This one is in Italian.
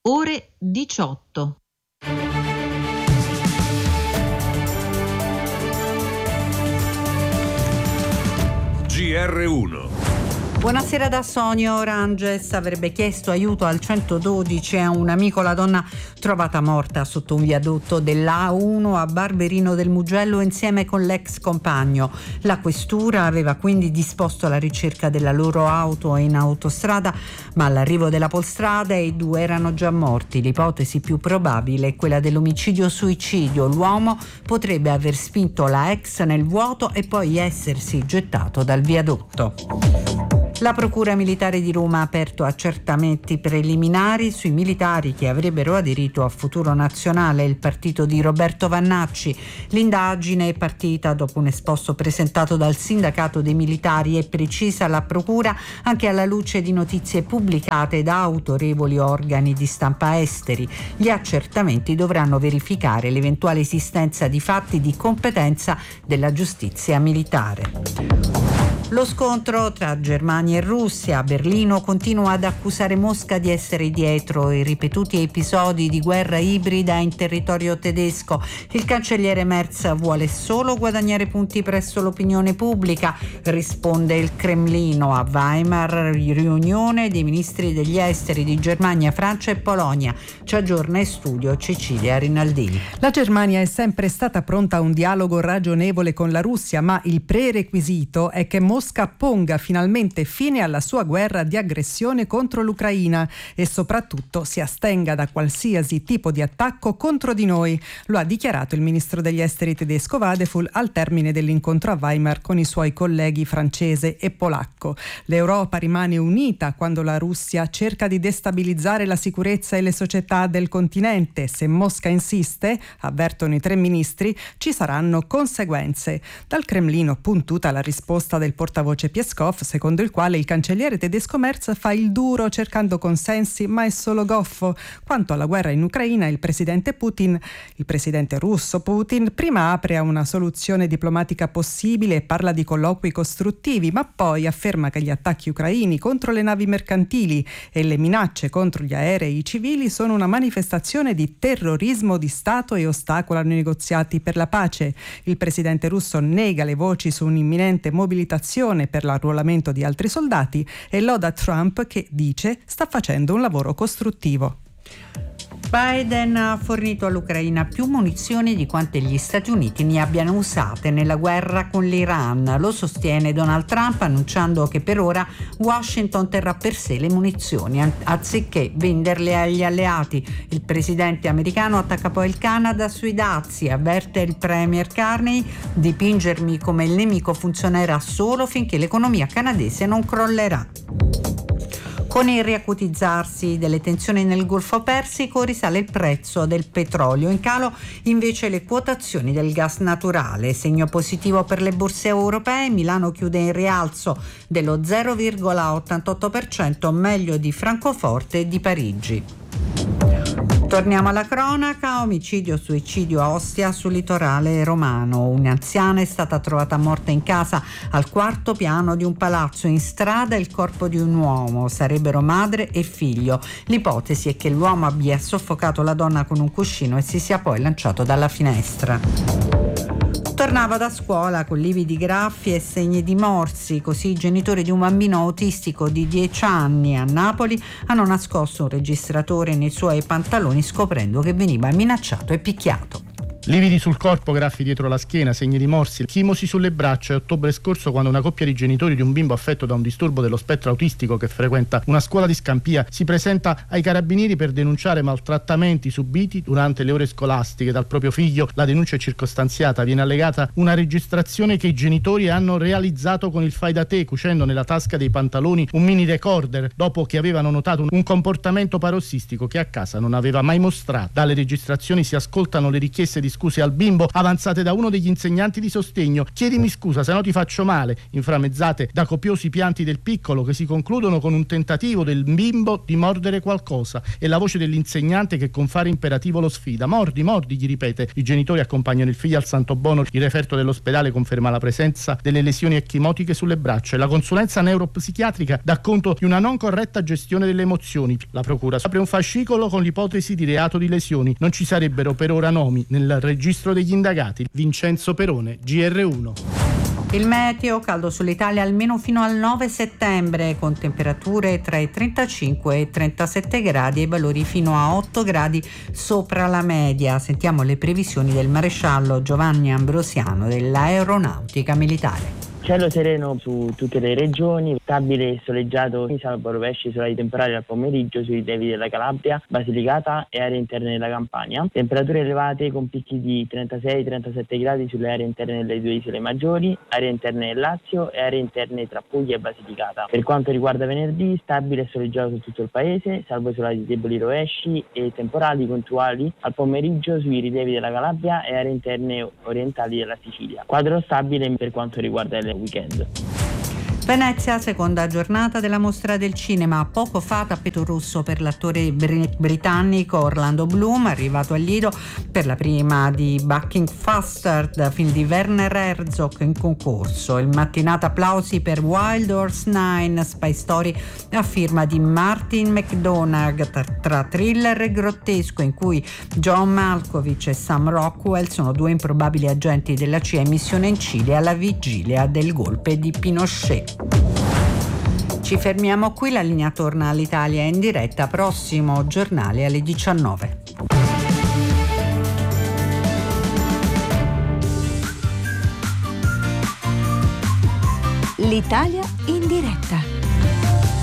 ore 18. GR1. Buonasera da Sonio. Ranges avrebbe chiesto aiuto al 112 a un amico. La donna trovata morta sotto un viadotto della A1 a Barberino del Mugello insieme con l'ex compagno. La questura aveva quindi disposto la ricerca della loro auto in autostrada, ma all'arrivo della polstrada i due erano già morti. L'ipotesi più probabile è quella dell'omicidio-suicidio. L'uomo potrebbe aver spinto la ex nel vuoto e poi essersi gettato dal viadotto. La Procura Militare di Roma ha aperto accertamenti preliminari sui militari che avrebbero aderito a Futuro Nazionale, il partito di Roberto Vannacci. L'indagine è partita dopo un esposto presentato dal sindacato dei militari e precisa la Procura anche alla luce di notizie pubblicate da autorevoli organi di stampa esteri. Gli accertamenti dovranno verificare l'eventuale esistenza di fatti di competenza della giustizia militare. Lo scontro tra Germania e Russia. Berlino continua ad accusare Mosca di essere dietro i ripetuti episodi di guerra ibrida in territorio tedesco. Il cancelliere Merz vuole solo guadagnare punti presso l'opinione pubblica, risponde il Cremlino. A Weimar, riunione dei ministri degli esteri di Germania, Francia e Polonia. Ci aggiorna in studio Cecilia Rinaldini. La Germania è sempre stata pronta a un dialogo ragionevole con la Russia, ma il prerequisito è che Mosca ponga finalmente fine alla sua guerra di aggressione contro l'Ucraina e soprattutto si astenga da qualsiasi tipo di attacco contro di noi. Lo ha dichiarato il ministro degli esteri tedesco Vadeful al termine dell'incontro a Weimar con i suoi colleghi francese e polacco. L'Europa rimane unita quando la Russia cerca di destabilizzare la sicurezza e le società del continente. Se Mosca insiste, avvertono i tre ministri, ci saranno conseguenze. Dal Cremlino puntuta la risposta del portavoce Peskov, secondo il quale il cancelliere tedesco Merz fa il duro cercando consensi, ma è solo goffo. Quanto alla guerra in Ucraina, il presidente russo Putin, prima apre a una soluzione diplomatica possibile e parla di colloqui costruttivi, ma poi afferma che gli attacchi ucraini contro le navi mercantili e le minacce contro gli aerei civili sono una manifestazione di terrorismo di Stato e ostacolano i negoziati per la pace. Il presidente russo nega le voci su un'imminente mobilitazione per l'arruolamento di altri soldati e loda Trump che dice sta facendo un lavoro costruttivo. Biden ha fornito all'Ucraina più munizioni di quante gli Stati Uniti ne abbiano usate nella guerra con l'Iran. Lo sostiene Donald Trump, annunciando che per ora Washington terrà per sé le munizioni anziché venderle agli alleati. Il presidente americano attacca poi il Canada sui dazi, avverte il premier Carney: dipingermi come il nemico funzionerà solo finché l'economia canadese non crollerà. Con il riacutizzarsi delle tensioni nel Golfo Persico risale il prezzo del petrolio. In calo invece le quotazioni del gas naturale. Segno positivo per le borse europee. Milano chiude in rialzo dello 0,88%, meglio di Francoforte e di Parigi. Torniamo alla cronaca. Omicidio-suicidio a Ostia sul litorale romano. Un'anziana è stata trovata morta in casa al quarto piano di un palazzo. In strada il corpo di un uomo. Sarebbero madre e figlio. L'ipotesi è che l'uomo abbia soffocato la donna con un cuscino e si sia poi lanciato dalla finestra. Tornava da scuola con lividi graffi e segni di morsi. Così i genitori di un bambino autistico di 10 anni a Napoli hanno nascosto un registratore nei suoi pantaloni scoprendo che veniva minacciato e picchiato. Lividi sul corpo, graffi dietro la schiena, segni di morsi, chimosi sulle braccia. È ottobre scorso quando una coppia di genitori di un bimbo affetto da un disturbo dello spettro autistico che frequenta una scuola di Scampia si presenta ai carabinieri per denunciare maltrattamenti subiti durante le ore scolastiche dal proprio figlio. La denuncia è circostanziata, viene allegata una registrazione che i genitori hanno realizzato con il fai da te, cucendo nella tasca dei pantaloni un mini recorder dopo che avevano notato un comportamento parossistico che a casa non aveva mai mostrato. Dalle registrazioni si ascoltano le richieste di scuse al bimbo avanzate da uno degli insegnanti di sostegno. Chiedimi scusa, se no ti faccio male, inframmezzate da copiosi pianti del piccolo che si concludono con un tentativo del bimbo di mordere qualcosa e la voce dell'insegnante che con fare imperativo lo sfida. Mordi, mordi, gli ripete. I genitori accompagnano il figlio al Santo Bono, il referto dell'ospedale conferma la presenza delle lesioni ecchimotiche sulle braccia e la consulenza neuropsichiatrica dà conto di una non corretta gestione delle emozioni. La procura apre un fascicolo con l'ipotesi di reato di lesioni. Non ci sarebbero per ora nomi nel registro degli indagati. Vincenzo Perone, GR1. Il meteo, caldo sull'Italia almeno fino al 9 settembre, con temperature tra i 35 e i 37 gradi e valori fino a 8 gradi sopra la media. Sentiamo le previsioni del maresciallo Giovanni Ambrosiano dell'Aeronautica Militare. Cielo sereno su tutte le regioni, stabile e soleggiato, salvo rovesci solari temporali al pomeriggio sui Devi della Calabria, Basilicata e aree interne della Campania. Temperature elevate con picchi di 36-37 gradi sulle aree interne delle due isole maggiori, aree interne del Lazio e aree interne tra Puglia e Basilicata. Per quanto riguarda venerdì, stabile e soleggiato su tutto il paese, salvo isolati deboli rovesci e temporali puntuali al pomeriggio sui rilievi della Calabria e aree interne orientali della Sicilia. Quadro stabile per quanto riguarda il weekend. Venezia, seconda giornata della mostra del cinema. Poco fa tappeto rosso per l'attore britannico Orlando Bloom, arrivato al Lido per la prima di Bucking Faster, film di Werner Herzog in concorso. Il mattinato applausi per Wild Horse 9, spy story a firma di Martin McDonagh, tra thriller e grottesco, in cui John Malkovich e Sam Rockwell sono due improbabili agenti della CIA in missione in Cile alla vigilia del golpe di Pinochet. Ci fermiamo qui, la linea torna all'Italia in diretta, prossimo giornale alle 19. L'Italia in diretta.